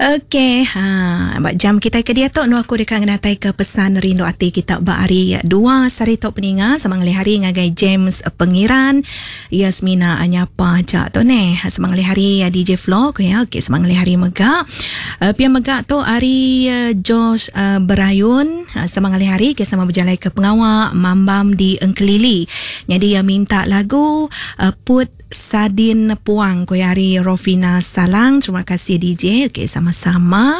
Okey, bak jam kita ke dia tok nu aku dekat ngatai ke pesan rindu hati kita bak hari 2 sari tok peninga semangali hari ngagai James Pengiran, Yasmina Anyapa jak tu ne. Semangali hari DJ Flow ko ya. Okey, semangali hari megak. Pia megak tu hari Josh Berayun, semangali hari ke sama berjalan ke pengawak Mambam di Engkelili. Jadi minta lagu Put Sadin Puang ko hari Rofina Salang. Terima kasih DJ. Okey, sama-sama.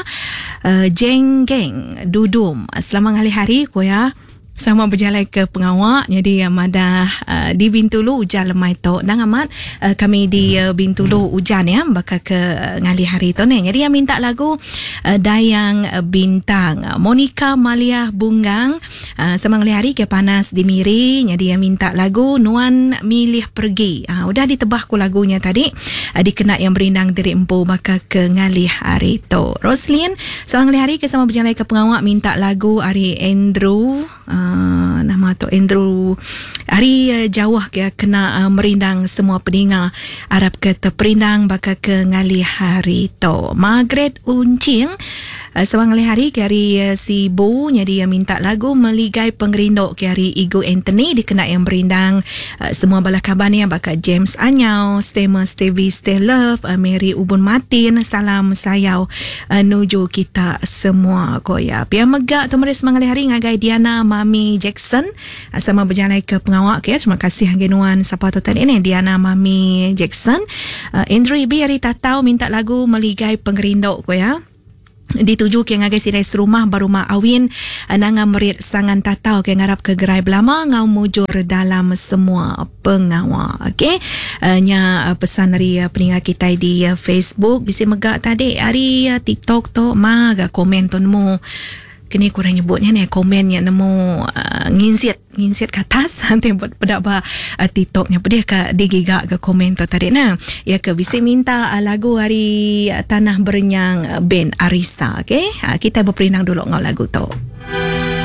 Jeng Geng Dudum. Selamat hari-hari ko ya. Sama berjalan ke pengawak. Jadi madah di Bintulu hujan lemai tu. Dan amat kami di Bintulu hujan ya. Bakal ke ngali hari tu ni. Jadi yang minta lagu Dayang Bintang. Monica Malia Bunggang. Semangat hari ke panas di Miri. Jadi yang minta lagu Nuan Milih Pergi. Udah ditebah ku lagunya tadi. Dikena yang berindang diri empu bakal ke ngali hari tu. Roslyn. Semangat hari ke sama berjalan ke pengawak. Minta lagu hari Andrew. Nama tu Andrew hari jauh ke kena merindang semua pendengar Arab kata perindang bakal ke ngali hari tu. Margaret Uncing semangat hari ke hari Sibu. Jadi yang minta lagu Meligai Pengerindok ke hari Igo Anthony dikena yang berindang semua bala kabar ni bakal James Anyau, Stema Stevie Stay Love, Mary Ubun Martin. Salam sayau nuju kita semua koya. Pia megak tu mari semangat hari ngagai Diana Mami Jackson sama berjalan ke pengawak ke. Terima kasih hanggenuan siapa tu tadi ni Diana Mami Jackson. Andrew Ibi hari tatau minta lagu Meligai Pengerindok koya. Dituju ke ngagai sirai serumah barumah awin nanga merit sangan tatau ke ngarap ke gerai belama ngau mujur dalam semua pengawak. Okey, nya pesan dari peningat kita di Facebook bisi megak tadi hari TikTok tu maga komen tu nemu kini kurang nyebutnya ni komennya nemu nginsit ke atas nanti buat pedaba TikToknya pedih ke digigak ke komen tu tadi nah ya ke bisa minta lagu hari Tanah Berenyang band Arisa. Okey, kita berperinang dulu ngau lagu tu.